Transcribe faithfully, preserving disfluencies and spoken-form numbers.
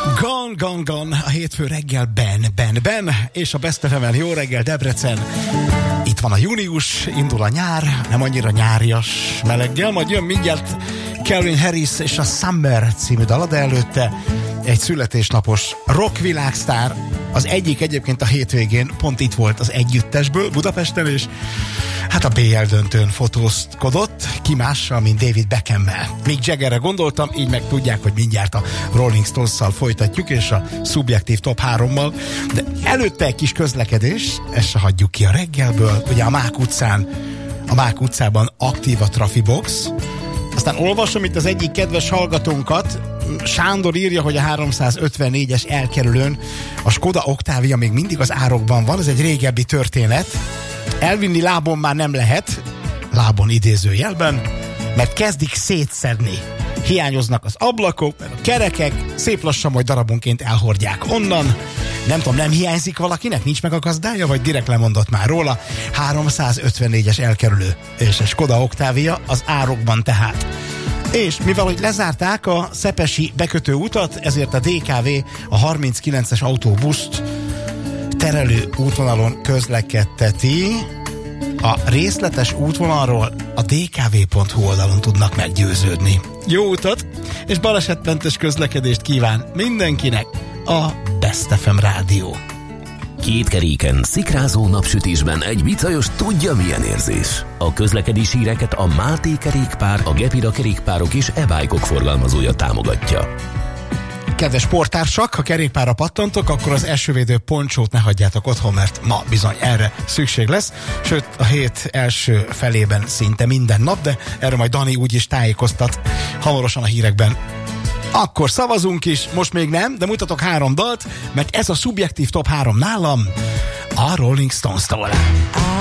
Gone, gone, gone, a hétfő reggel Ben, Ben, Ben, és a Best ef emen jó reggel Debrecen. Itt van a június, indul a nyár, nem annyira nyárias meleggel, majd jön mindjárt Calvin Harris és a Summer című dala, de előtte egy születésnapos rock világsztár, az egyik egyébként a hétvégén pont itt volt az együttesből Budapesten, és hát a bé el döntőn fotózkodott, ki mással, mint David Beckham-mel. Mick Jaggerre gondoltam, így meg tudják, hogy mindjárt a Rolling Stones-szal folytatjuk, és a szubjektív top hárommal, de előtte egy kis közlekedés, ezt se hagyjuk ki a reggelből, ugye a Mák utcán, a Mák utcában aktív a Trafibox, aztán olvasom itt az egyik kedves hallgatónkat, Sándor írja, hogy a háromszázötvennégyes elkerülőn a Skoda Octavia még mindig az árokban van, ez egy régebbi történet. Elvinni lábon már nem lehet, lábon idézőjelben, mert kezdik szétszedni. Hiányoznak az ablakok, a kerekek, szép lassan majd darabonként elhordják onnan. Nem tudom, nem hiányzik valakinek? Nincs meg a gazdája? Vagy direkt lemondott már róla? háromszázötvennégyes elkerülő és a Skoda Octavia az árokban tehát. És mivel, hogy lezárták a szepesi bekötő utat, ezért a dé ká vé a harminckilences autóbuszt terelő útvonalon közlekedteti. A részletes útvonalról a dé ká vé pont hú oldalon tudnak meggyőződni. Jó utat, és balesetmentes közlekedést kíván mindenkinek a Best ef em Rádió. Két keréken, szikrázó napsütésben egy bicajos tudja, milyen érzés. A közlekedési híreket a Máté kerékpár, a Gepida kerékpárok és e-bike-ok forgalmazója támogatja. Kedves sporttársak, ha kerékpárra pattantok, akkor az esővédő poncsót ne hagyjátok otthon, mert ma bizony erre szükség lesz. Sőt, a hét első felében szinte minden nap, de erről majd Dani úgyis tájékoztat hamarosan a hírekben. Akkor szavazunk is, most még nem, de mutatok három dalt, mert ez a szubjektív top három nálam a Rolling Stones-tól.